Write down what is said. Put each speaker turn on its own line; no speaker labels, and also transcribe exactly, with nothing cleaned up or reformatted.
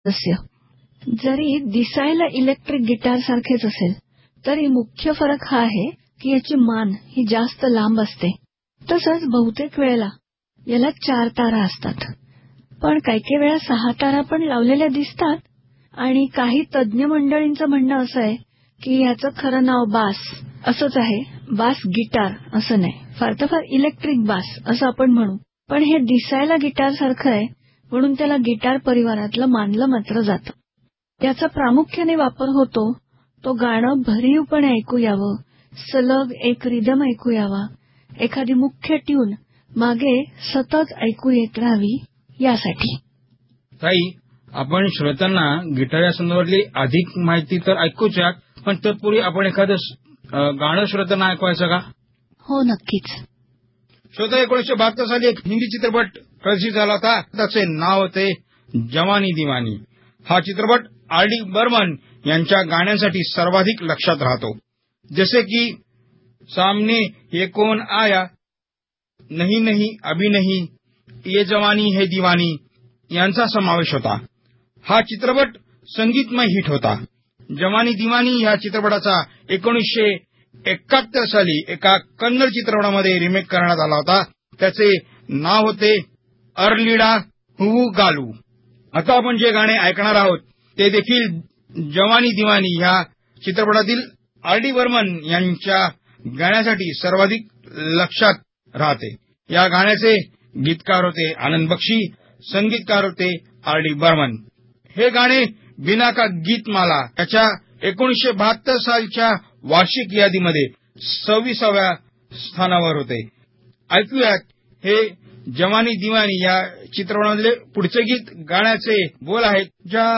सदस्य. जरी दिसायला इलेक्ट्रिक गिटार सारखेच असेल तरी मुख्य फरक हा आहे की याची मान ही जास्त लांब असते. तसंच बहुतेक वेळेला याला चार तारा असतात, पण काही काही वेळा सहा तारा पण लावलेल्या दिसतात. आणि काही तज्ज्ञ मंडळींचं म्हणणं असं आहे की याचं खरं नाव बास असंच आहे, बास गिटार असं नाही, फार तर फार इलेक्ट्रिक बास असं आपण म्हणू. पण हे दिसायला गिटार सारखं आहे म्हणून त्याला गिटार परिवारातलं मानलं मात्र जातं. याचा प्रामुख्याने वापर होतो तो गाणं भरीवपणे ऐकू यावं, सलग एक रिदम ऐकू यावा, एखादी मुख्य ट्यून मागे सतत ऐकू येत राहावी यासाठी.
ताई, आपण श्रोत्यांना गिटार या संदर्भातली अधिक माहिती तर ऐकूच यात, पण तत्पूर्वी आपण एखादं गाणं श्रोत्यांना ऐकवायचं का?
हो, नक्कीच.
श्रोता, एकोणीसशे बहात्तर साली एक हिंदी चित्रपट प्रदर्शित झाला होता. त्याचे नाव होते जवानी दिवानी. हा चित्रपट आर डी बर्मन यांच्या गाण्यांसाठी सर्वाधिक लक्षात राहतो. जसे की सामने ये कौन आया, नहीं नहीं अभी नहीं, ये जवानी है दीवानी यांचा समावेश होता. हा चित्रपट संगीतमय हिट होता. जवानी दिवानी या चित्रपटाचा एकोणीसशे एकाहत्तर साली एका कन्नड चित्रपटामध्ये रिमेक करण्यात आला होता. त्याचे नाव होते अरलिडा हुवू गालू. आता आपण जे गाणे ऐकणार आहोत ते देखील जवानी दिवानी या चित्रपटातील आर डी बर्मन यांच्या गाण्यासाठी सर्वाधिक लक्षात राहते. या गाण्याचे गीतकार होते आनंद बक्षी, संगीतकार होते आर डी बर्मन. हे गाणे बिना का गीतमाला याच्या एकोणीसशे बहात्तर सालच्या वार्षिक यादीमध्ये सव्वीसाव्या स्थानावर होते. ऐकूयात हे जवानी दिवानी या चित्रपटामधले पुढचे गीत. गाण्याचे बोल आहेत,